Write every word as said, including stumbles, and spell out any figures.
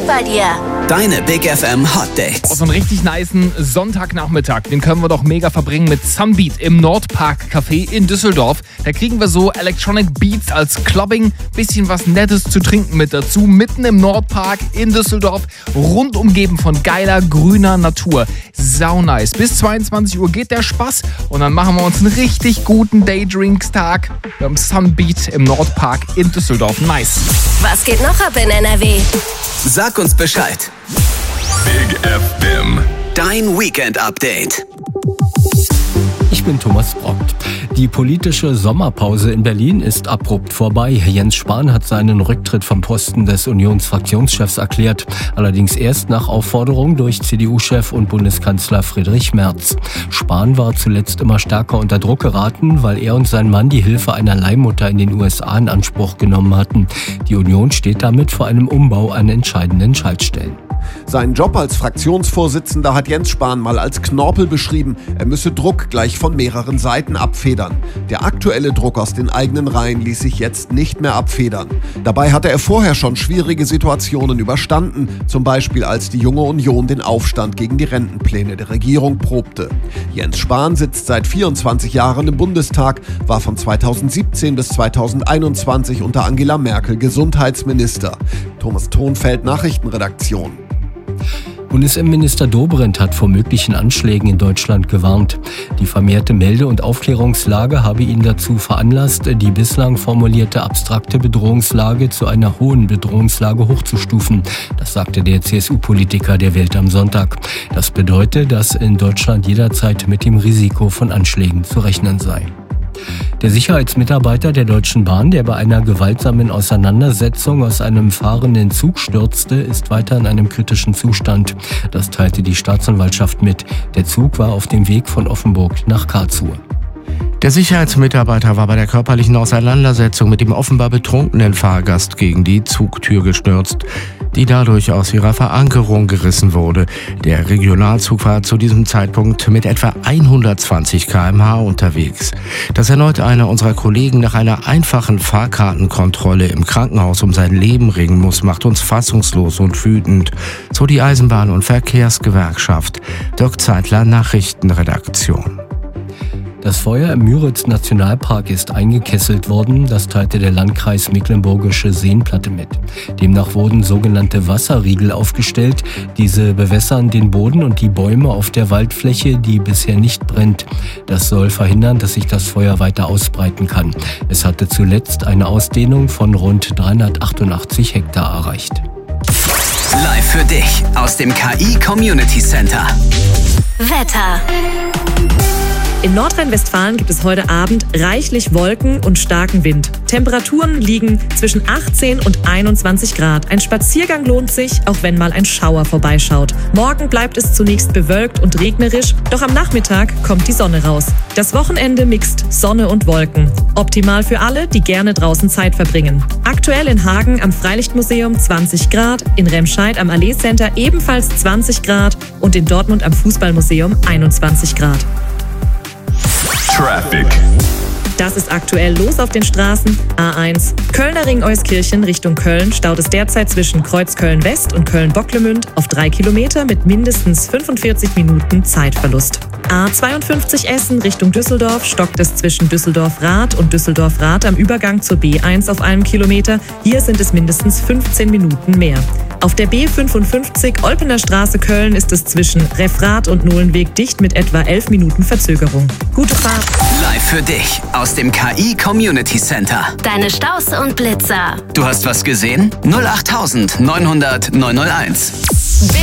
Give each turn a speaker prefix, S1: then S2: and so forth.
S1: bei dir.
S2: Deine Big F M Hot Dates.
S3: Oh, so einen richtig nicen Sonntagnachmittag, den können wir doch mega verbringen mit Sunbeat im Nordpark Café in Düsseldorf. Da kriegen wir so Electronic Beats als Clubbing, bisschen was Nettes zu trinken mit dazu, mitten im Nordpark in Düsseldorf, rund umgeben von geiler grüner Natur. Sau nice. Bis zweiundzwanzig Uhr geht der Spaß und dann machen wir uns einen richtig guten Daydrinks-Tag beim Sunbeat im Nordpark in Düsseldorf. Nice.
S1: Was geht noch ab in N R W?
S2: Sag uns Bescheid.
S4: Big F M.
S2: Dein Weekend-Update.
S5: Ich bin Thomas Brockt. Die politische Sommerpause in Berlin ist abrupt vorbei. Jens Spahn hat seinen Rücktritt vom Posten des Unionsfraktionschefs erklärt. Allerdings erst nach Aufforderung durch C D U-Chef und Bundeskanzler Friedrich Merz. Spahn war zuletzt immer stärker unter Druck geraten, weil er und sein Mann die Hilfe einer Leihmutter in den U S A in Anspruch genommen hatten. Die Union steht damit vor einem Umbau an entscheidenden Schaltstellen.
S6: Seinen Job als Fraktionsvorsitzender hat Jens Spahn mal als Knorpel beschrieben. Er müsse Druck gleich von mehreren Seiten abfedern. Der aktuelle Druck aus den eigenen Reihen ließ sich jetzt nicht mehr abfedern. Dabei hatte er vorher schon schwierige Situationen überstanden, zum Beispiel als die Junge Union den Aufstand gegen die Rentenpläne der Regierung probte. Jens Spahn sitzt seit vierundzwanzig Jahren im Bundestag, war von zweitausendsiebzehn bis zweitausendeinundzwanzig unter Angela Merkel Gesundheitsminister. Thomas Thonfeld, Nachrichtenredaktion.
S5: Bundesinnenminister Dobrindt hat vor möglichen Anschlägen in Deutschland gewarnt. Die vermehrte Melde- und Aufklärungslage habe ihn dazu veranlasst, die bislang formulierte abstrakte Bedrohungslage zu einer hohen Bedrohungslage hochzustufen. Das sagte der C S U-Politiker der Welt am Sonntag. Das bedeutet, dass in Deutschland jederzeit mit dem Risiko von Anschlägen zu rechnen sei. Der Sicherheitsmitarbeiter der Deutschen Bahn, der bei einer gewaltsamen Auseinandersetzung aus einem fahrenden Zug stürzte, ist weiter in einem kritischen Zustand. Das teilte die Staatsanwaltschaft mit. Der Zug war auf dem Weg von Offenburg nach Karlsruhe.
S7: Der Sicherheitsmitarbeiter war bei der körperlichen Auseinandersetzung mit dem offenbar betrunkenen Fahrgast gegen die Zugtür gestürzt, die dadurch aus ihrer Verankerung gerissen wurde. Der Regionalzug war zu diesem Zeitpunkt mit etwa hundertzwanzig Kilometer pro Stunde unterwegs. Dass erneut einer unserer Kollegen nach einer einfachen Fahrkartenkontrolle im Krankenhaus um sein Leben ringen muss, macht uns fassungslos und wütend, so die Eisenbahn- und Verkehrsgewerkschaft. Dirk Zeitler, Nachrichtenredaktion.
S5: Das Feuer im Müritz-Nationalpark ist eingekesselt worden, das teilte der Landkreis Mecklenburgische Seenplatte mit. Demnach wurden sogenannte Wasserriegel aufgestellt. Diese bewässern den Boden und die Bäume auf der Waldfläche, die bisher nicht brennt. Das soll verhindern, dass sich das Feuer weiter ausbreiten kann. Es hatte zuletzt eine Ausdehnung von rund dreihundertachtundachtzig Hektar erreicht.
S2: Live für dich aus dem K I Community Center.
S1: Wetter.
S8: In Nordrhein-Westfalen gibt es heute Abend reichlich Wolken und starken Wind. Temperaturen liegen zwischen achtzehn und einundzwanzig Grad. Ein Spaziergang lohnt sich, auch wenn mal ein Schauer vorbeischaut. Morgen bleibt es zunächst bewölkt und regnerisch, doch am Nachmittag kommt die Sonne raus. Das Wochenende mixt Sonne und Wolken. Optimal für alle, die gerne draußen Zeit verbringen. Aktuell in Hagen am Freilichtmuseum zwanzig Grad, in Remscheid am Allee Center ebenfalls zwanzig Grad und in Dortmund am Fußballmuseum einundzwanzig Grad.
S4: Traffic.
S8: Das ist aktuell los auf den Straßen. A eins Kölner Ring Euskirchen Richtung Köln staut es derzeit zwischen Kreuzköln West und Köln-Bocklemünd auf drei Kilometer mit mindestens fünfundvierzig Minuten Zeitverlust. A zweiundfünfzig Essen Richtung Düsseldorf stockt es zwischen Düsseldorf-Rath und Düsseldorf-Rath am Übergang zur B eins auf einem Kilometer. Hier sind es mindestens fünfzehn Minuten mehr. Auf der B fünfundfünfzig Olpener Straße Köln ist es zwischen Refrath und Nohlenweg dicht mit etwa elf Minuten Verzögerung. Gute Fahrt.
S2: Live für dich aus dem K I Community Center.
S1: Deine Staus und Blitzer.
S2: Du hast was gesehen? null acht neunhundert neunhunderteins.